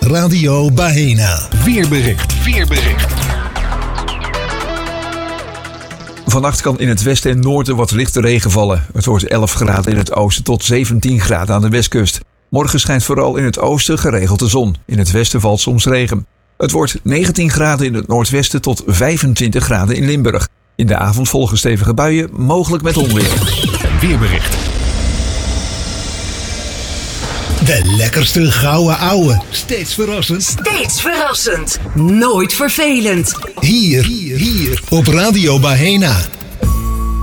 Radio Bahena. Weerbericht. Vannacht kan in het westen en noorden wat lichte regen vallen. Het wordt 11 graden in het oosten tot 17 graden aan de westkust. Morgen schijnt vooral in het oosten geregeld de zon. In het westen valt soms regen. Het wordt 19 graden in het noordwesten tot 25 graden in Limburg. In de avond volgen stevige buien, mogelijk met onweer. Weerbericht. De lekkerste gouden ouwe. Steeds verrassend. Nooit vervelend. Hier op Radio Bahena.